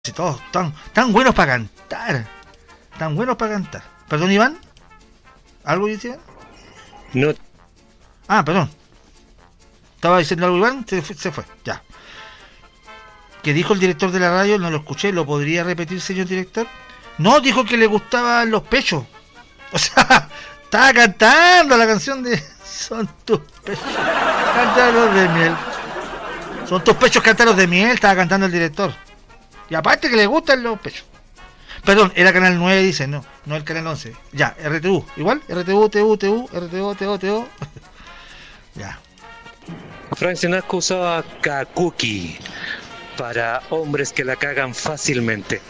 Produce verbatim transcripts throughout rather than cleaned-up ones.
Si todos tan, tan buenos para cantar. Tan buenos para cantar. Perdón, Iván. ¿Algo dice? No. Ah, perdón. Estaba diciendo algo, Iván. Se fue, se fue. Ya. ¿Qué dijo el director de la radio? No lo escuché. ¿Lo podría repetir, señor director? No, dijo que le gustaban los pechos. O sea, estaba cantando la canción de Son tus pechos cántaros de miel. Son tus pechos cántaros de miel. Estaba cantando el director. Y aparte que le gustan los pechos. Perdón, era Canal nueve, dice, no, no el Canal once. Ya, R T U, igual, R T U, T U, T U, R T U, T U, T U. Ya. Frank Sinatra usaba kakuki para hombres que la cagan fácilmente.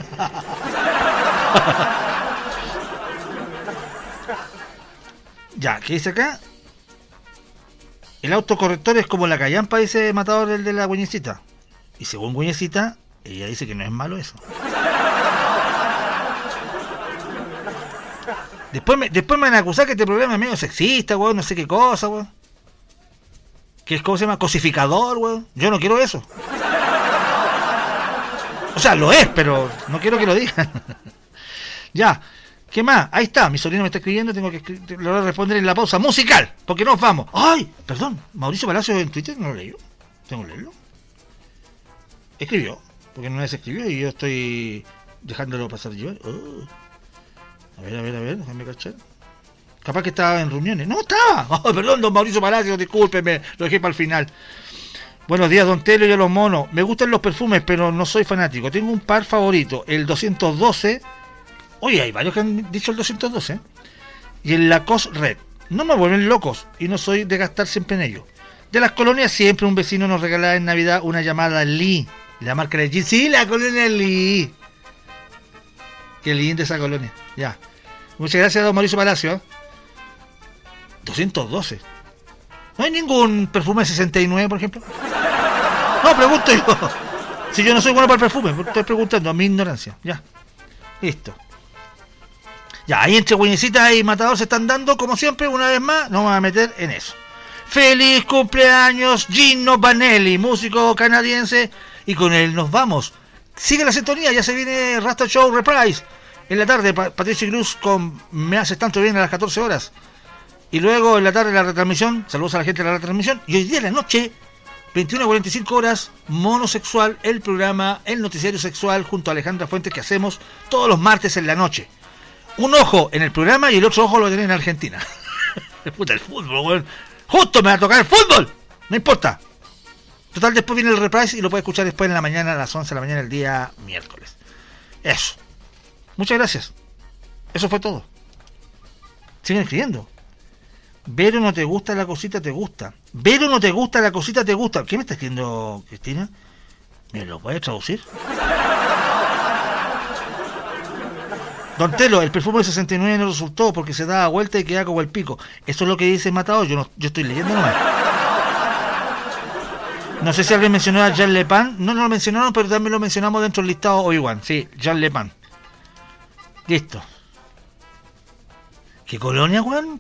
Ya, ¿qué dice acá? El autocorrector es como la callampa, dice Matador, el de la Güeñecita. Y según Güeñecita, ella dice que no es malo eso. Después me, después me van a acusar que este programa es medio sexista, weón, no sé qué cosa, weón. Que es, ¿cómo se llama? Cosificador, weón. Yo no quiero eso. O sea, lo es, pero no quiero que lo digan. Ya, ¿qué más? Ahí está, mi sobrino me está escribiendo, tengo que escri- le voy a responder en la pausa musical, porque nos vamos. ¡Ay! Perdón, Mauricio Palacios en Twitter no lo leí. Tengo que leerlo. Escribió, porque no les escribió y yo estoy dejándolo pasar llevar. Oh. A ver, a ver, a ver, déjame cachar. Capaz que estaba en reuniones. ¡No estaba! Oh, perdón, don Mauricio Palacios, discúlpeme, lo dejé para el final. Buenos días, don Telo y a los monos. Me gustan los perfumes, pero no soy fanático. Tengo un par favorito, el doscientos doce. Oye, hay varios que han dicho el doscientos doce. Y el Lacoste Red. No me vuelven locos y no soy de gastar siempre en ellos. De las colonias, siempre un vecino nos regalaba en Navidad una llamada Lee. La marca de jeans. Sí, la colonia Lee. Qué linda esa colonia. Ya. Muchas gracias, don Mauricio Palacio. ¿eh? doscientos doce. ¿No hay ningún perfume sesenta y nueve, por ejemplo? No, pregunto yo. Si yo no soy bueno para el perfume, estoy preguntando a mi ignorancia. Ya. Listo. Ya, ahí entre Güeñecita y Matador se están dando, como siempre, una vez más, nos vamos a meter en eso. ¡Feliz cumpleaños, Gino Vanelli, músico canadiense! Y con él nos vamos. Sigue la sintonía, ya se viene Rasta Show Reprise. En la tarde, pa- Patricio Cruz con Me Haces Tanto Bien a las catorce horas. Y luego en la tarde la retransmisión, saludos a la gente de la retransmisión. Y hoy día en la noche, veintiuna a cuarenta y cinco horas, Monosexual, el programa, el noticiario sexual junto a Alejandra Fuentes que hacemos todos los martes en la noche. Un ojo en el programa y el otro ojo lo tienen en Argentina. Puta, el fútbol, weón. Justo me va a tocar el fútbol. No importa. Total, después viene el reprise y lo puede escuchar después en la mañana, a las once de la mañana, el día miércoles. Eso. Muchas gracias. Eso fue todo. Siguen escribiendo. Vero, no te gusta la cosita, te gusta. Vero, no te gusta la cosita, te gusta. ¿Qué me está escribiendo, Cristina? ¿Me lo puede traducir? Don Telo, el perfume del sesenta y nueve no resultó porque se daba vuelta y quedaba como el pico. Eso es lo que dice Matador, yo no, yo estoy leyendo nomás. No sé si alguien mencionó a Jean Lepan. No, no lo mencionaron, pero también lo mencionamos dentro del listado Obi-Wan. Sí, Jean Lepan. Listo. ¿Qué colonia, weón?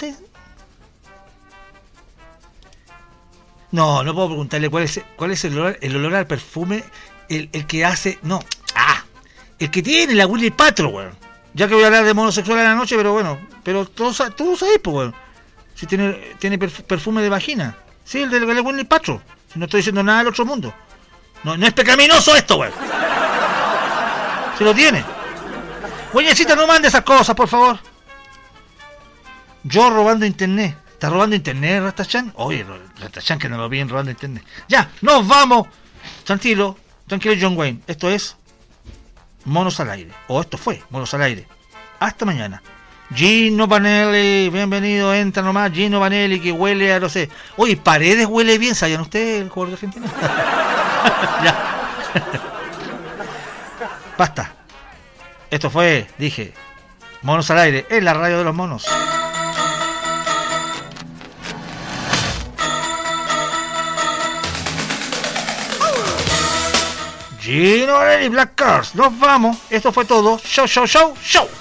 No, no puedo preguntarle cuál es cuál es el olor, el olor al perfume, el, el que hace... No, ah, el que tiene la Willy Patro, weón. Ya que voy a hablar de monosexual en la noche, pero bueno, pero todos, todos sabéis, pues, weón. Si tiene, tiene perfume de vagina. Sí, el de la Willy Patro. Si no estoy diciendo nada del otro mundo. No, no es pecaminoso esto, weón. Si lo tiene. Güeñecita, no mande esas cosas, por favor. Yo robando internet. ¿Está robando internet, Rastachan? Oye, Rastachan, que no lo vienen robando internet. Ya, nos vamos. Tranquilo, tranquilo, John Wayne. Esto es Monos al Aire. O esto fue Monos al Aire. Hasta mañana. Gino Vanelli, bienvenido, entra nomás. Gino Vanelli, que huele a, no sé. Oye, Paredes huele bien, ¿sabían ustedes el jugador de Argentina? Ya. Basta. Esto fue, dije, Monos al Aire, en la radio de los monos. Gino Vanelli, Black Cars, nos vamos. Esto fue todo. Show, show, show, show.